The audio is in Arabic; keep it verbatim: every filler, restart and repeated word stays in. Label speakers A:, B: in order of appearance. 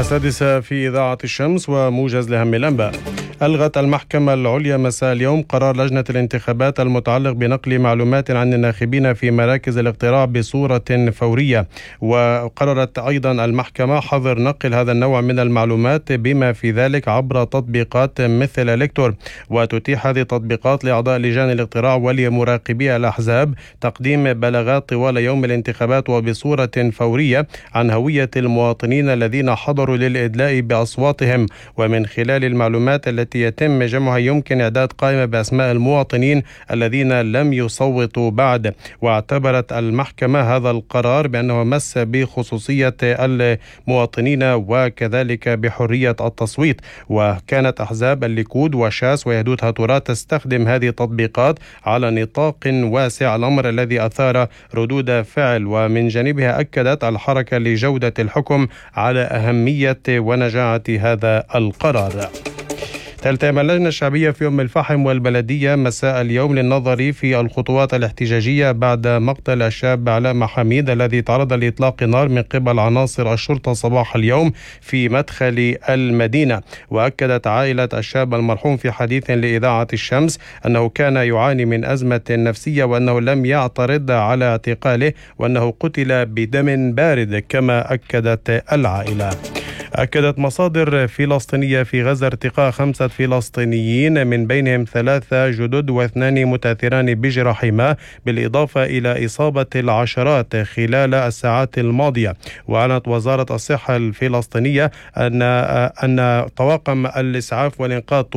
A: السادسة في إذاعة الشمس وموجز لهم الأنباء. ألغت المحكمة العليا مساء اليوم قرار لجنة الانتخابات المتعلق بنقل معلومات عن الناخبين في مراكز الاقتراع بصورة فورية، وقررت أيضا المحكمة حظر نقل هذا النوع من المعلومات بما في ذلك عبر تطبيقات مثل إلكتور، وتتيح هذه التطبيقات لأعضاء لجان الاقتراع ولمراقبي الأحزاب تقديم بلاغات طوال يوم الانتخابات وبصورة فورية عن هوية المواطنين الذين حضروا للإدلاء بأصواتهم. ومن خلال المعلومات التي يتم جمعها يمكن إعداد قائمة بأسماء المواطنين الذين لم يصوتوا بعد. واعتبرت المحكمة هذا القرار بأنه مس بخصوصية المواطنين وكذلك بحرية التصويت. وكانت أحزاب الليكود وشاس ويهدود هاتورا تستخدم هذه التطبيقات على نطاق واسع، الأمر الذي أثار ردود فعل. ومن جانبها أكدت الحركة لجودة الحكم على أهمية ونجاعة هذا القرار. تلتئم اللجنة الشعبية في أم الفحم والبلدية مساء اليوم للنظر في الخطوات الاحتجاجية بعد مقتل الشاب علاء محاميد الذي تعرض لإطلاق نار من قبل عناصر الشرطة صباح اليوم في مدخل المدينة. وأكدت عائلة الشاب المرحوم في حديث لإذاعة الشمس أنه كان يعاني من أزمة نفسية وأنه لم يعترض على اعتقاله وأنه قتل بدم بارد كما أكدت العائلة. أكدت مصادر فلسطينية في غزة ارتقاء خمسة فلسطينيين من بينهم ثلاثة جدد واثنان متأثران بجراحهما، بالإضافة إلى إصابة العشرات خلال الساعات الماضية. وأعلنت وزارة الصحة الفلسطينية أن أن طواقم الإسعاف والإنقاذ